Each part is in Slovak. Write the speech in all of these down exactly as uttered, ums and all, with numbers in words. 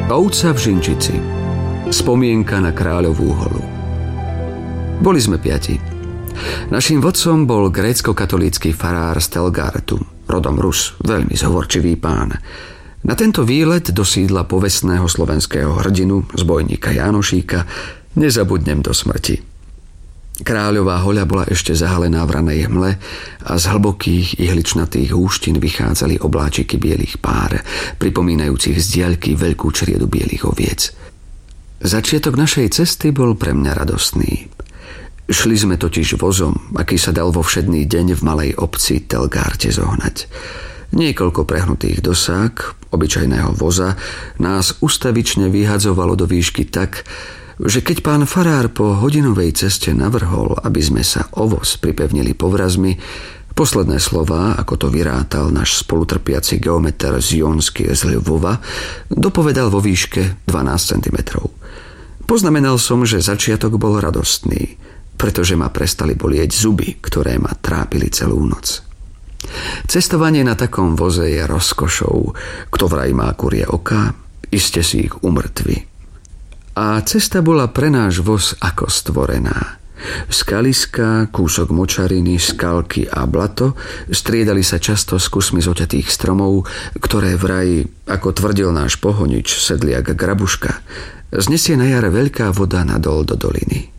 Ovca v Žinčici. Spomienka na Kráľovú holu. Boli sme piati. Naším vodcom bol grécko-katolícky farár z Telgartu, rodom Rus, veľmi zhovorčivý pán. Na tento výlet do sídla povestného slovenského hrdinu, zbojníka Jánošíka, nezabudnem do smrti. Kráľová hoľa bola ešte zahalená v ranej hmle a z hlbokých ihličnatých húštin vychádzali obláčiky bielých pár, pripomínajúcich z diaľky veľkú čriedu bielých oviec. Začiatok našej cesty bol pre mňa radostný. Šli sme totiž vozom, aký sa dal vo všedný deň v malej obci Telgarte zohnať. Niekoľko prehnutých dosák, obyčajného voza, nás ustavične vyhadzovalo do výšky tak, že keď pán farár po hodinovej ceste navrhol, aby sme sa o voz pripevnili povrazmi, posledné slová, ako to vyrátal náš spolutrpiaci geometer z Jonsky z Lvova, dopovedal vo výške dvanásť centimetrov. Poznamenal som, že začiatok bol radostný, pretože ma prestali bolieť zuby, ktoré ma trápili celú noc. Cestovanie na takom voze je rozkošou. Kto vraj má kurie oká, iste si ich umrtví. A cesta bola pre náš voz ako stvorená. Skaliska, kúsok močariny, skalky a blato striedali sa často s kusmi zoťatých stromov, ktoré vraj, ako tvrdil náš pohonič, sedliak Grabuška, znesie na jar veľká voda nadol do doliny.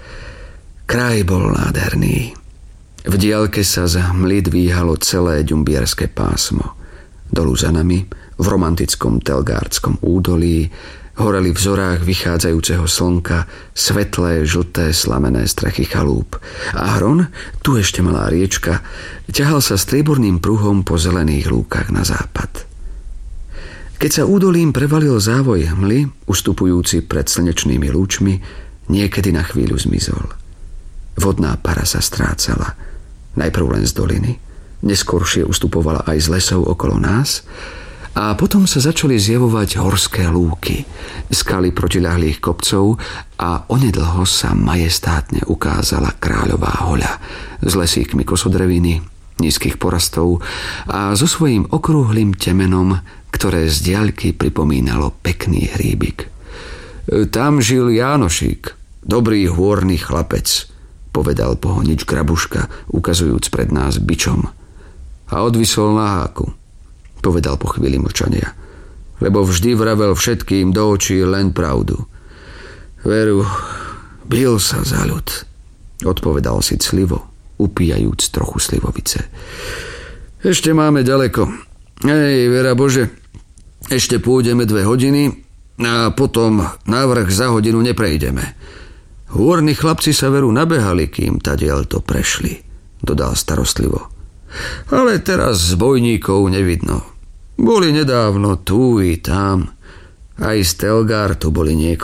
Kraj bol nádherný. V diaľke sa z hmly dvíhalo celé ďumbierské pásmo. Dolu za nami, v romantickom Telgártskom údolí, horeli v zorách vychádzajúceho slnka svetlé, žlté, slamené strechy chalúp. A hron, tu ešte malá riečka, ťahal sa strieborným pruhom po zelených lúkach na západ. Keď sa údolím prevalil závoj hmly, ustupujúci pred slnečnými lúčmi, niekedy na chvíľu zmizol. Vodná para sa strácala. Najprv len z doliny, neskoršie ustupovala aj z lesov okolo nás, a potom sa začali zjavovať horské lúky, skaly protiľahlých kopcov a onedlho sa majestátne ukázala Kráľová hoľa s lesíkmi kosodreviny, nízkych porastov a so svojím okrúhlym temenom, ktoré z diaľky pripomínalo pekný hríbik. Tam žil Jánošík, dobrý hôrny chlapec, povedal pohonič Grabuška, ukazujúc pred nás bičom. A odvisol na háku, povedal po chvíli mlčania, lebo vždy vravel všetkým do očí len pravdu. Veru, bil sa za ľud, odpovedal si clivo, upíjajúc trochu slivovice. Ešte máme ďaleko. Hej, Vera Bože, ešte pôjdeme dve hodiny a potom návrh za hodinu neprejdeme. Hôrni chlapci sa veru nabehali, kým tadiaľ to prešli, dodal starostlivo. Ale teraz zbojníkov nevidno. Boli nedávno tu i tam. Aj z Telgartu boli niekoľko.